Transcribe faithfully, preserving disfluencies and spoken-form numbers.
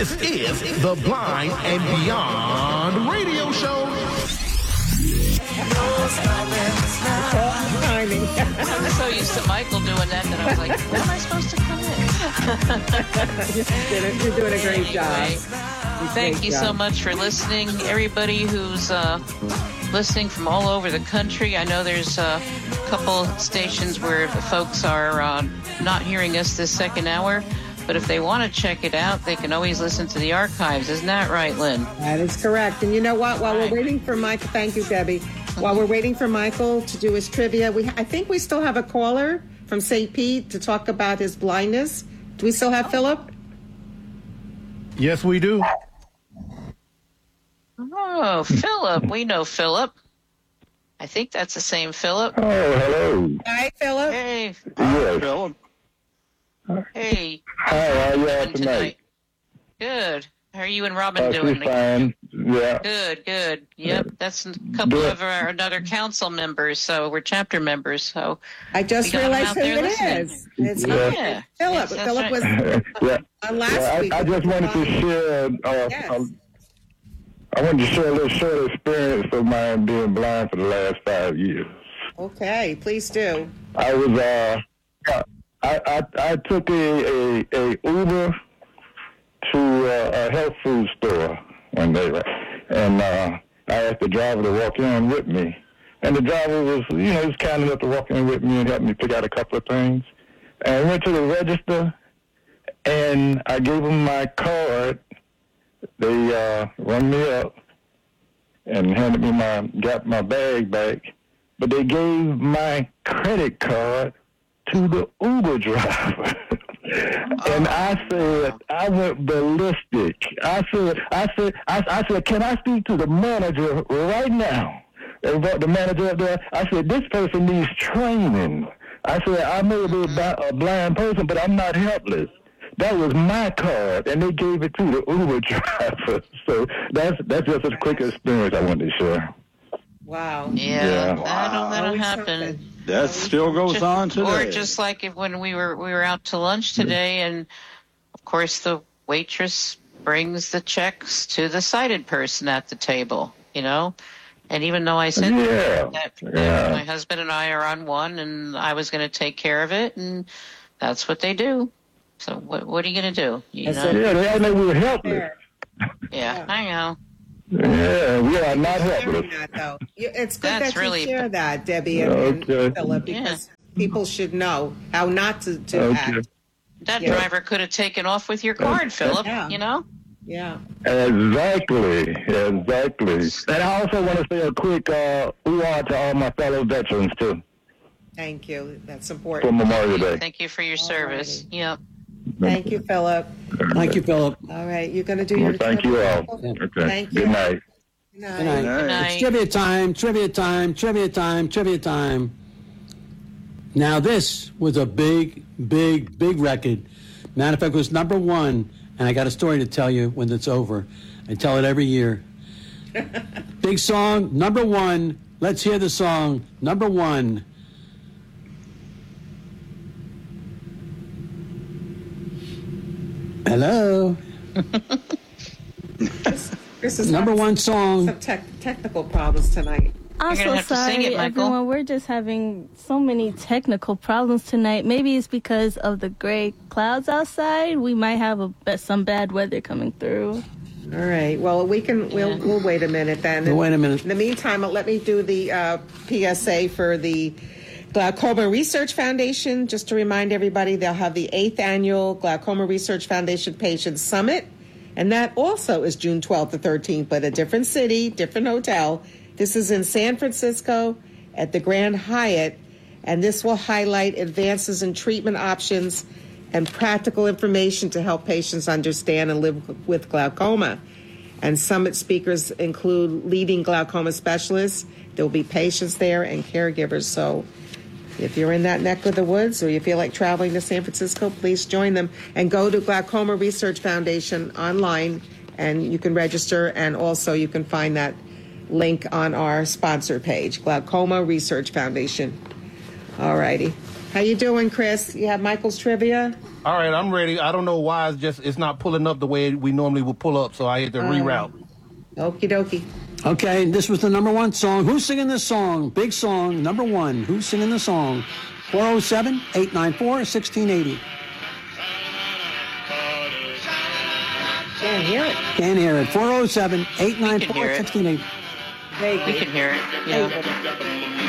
This is the Blind and Beyond radio show. I'm so used to Michael doing that that I was like, when am I supposed to come in? You're doing a great anyway, job. Thank great you job. so much for listening. Everybody who's uh, listening from all over the country. I know there's a couple stations where the folks are uh, not hearing us this second hour. But if they want to check it out, they can always listen to the archives. Isn't that right, Lynn? That is correct. And you know what? While we're waiting for Michael, thank you, Debbie. While we're waiting for Michael to do his trivia, we I think we still have a caller from Saint Pete to talk about his blindness. Do we still have Philip? Yes, we do. Oh, Philip. We know Philip. I think that's the same Philip. Oh, hello. Hi, Philip. Hey. Yes. Philip. Hey. Hi, how you all Doing tonight? Good. How are you and Robin Uh, doing? she's fine. Yeah. Good, good. Yep, that's a couple Good. of our another council members, so we're chapter members. So I just we got him realized out who there it listening. is. It's Yeah. Yeah. Philip. Yes, that's Philip right. was yeah. on last yeah, week. I, I just wanted to share. Uh, Yes. um, I wanted to share a little short experience of mine being blind for the last five years. Okay, please do. I was uh, I I, I took a, a, a Uber to uh, a health food store one day, right? And uh, I asked the driver to walk in with me. And the driver was, you know, he was kind enough to walk in with me and help me pick out a couple of things. And I went to the register, and I gave them my card. They uh, rung me up and handed me my, got my bag back. But they gave my credit card to the Uber driver. And I said, I went ballistic. I said, I said, I, I said, can I speak to the manager right now? And the manager up there, I said, this person needs training. I said, I may be a blind person, but I'm not helpless. That was my card, and they gave it to the Uber driver. So that's that's just a quick experience I wanted to share. Wow. Yeah, Yeah. that'll, that'll Always happen. something. That still goes Just- on today. Or just like if when we were we were out to lunch today, and of course the waitress brings the checks to the sighted person at the table, you know. And even though I said Yeah. that, that Yeah. my husband and I are on one, and I was going to take care of it, and that's what they do. So what what are you going to do? You That's know? it. Yeah, they all know we were helpless. Fair. Yeah, I know. Yeah, we are not Sharing helpless. that, though. You- It's good That's that you really- share that, Debbie and, Okay. and Philip, because people should know how not to, to Okay. act. That Yeah. driver could have taken off with your card, Philip. Yeah. You know. Yeah. Exactly, exactly. And I also want to say a quick uh, ooh-ah to all my fellow veterans, too, Thank you. That's for important. Memorial Day. Thank you for your service. Yep. Thank you, Philip. Thank you, Philip. All right, you're going to do your Well, thank you all. trivia? Okay, Thank you. good night. Good night. Good night. Good night. It's trivia time, trivia time, trivia time, trivia time. Now, this was a big, big, big record. Matter of fact, it was number one, and I got a story to tell you when it's over. I tell it every year. Big song, number one. Let's hear the song, number one. Hello. This is Number one song. Some tech, technical problems tonight. You're I'm so gonna have to sing sorry, it, Michael. everyone. We're just having so many technical problems tonight. Maybe it's because of the gray clouds outside. We might have a, some bad weather coming through. All right. Well, we can. We'll Yeah. we'll wait a minute then. We'll wait a minute. In the meantime, let me do the uh, P S A for the Glaucoma Research Foundation. Just to remind everybody, they'll have the eighth annual Glaucoma Research Foundation Patients Summit, and that also is June twelfth to thirteenth, but a different city, different hotel. This is in San Francisco at the Grand Hyatt, and this will highlight advances in treatment options and practical information to help patients understand and live with glaucoma. And summit speakers include leading glaucoma specialists. There will be patients there and caregivers. So if you're in that neck of the woods or you feel like traveling to San Francisco, please join them and go to Glaucoma Research Foundation online, and you can register, and also you can find that link on our sponsor page, Glaucoma Research Foundation. All righty. How you doing, Chris? You have Michael's trivia? All right, I'm ready. I don't know why it's just it's not pulling up the way we normally would pull up, so I had to reroute. Okie dokie. Okay, this was the number one song. Who's singing this song? Big song, number one. Who's singing the song? four oh seven, eight nine four, one six eight oh. Can't hear it. Can't hear it. four oh seven, eight nine four, one six eight oh. Vaguely. We can hear it. Yeah.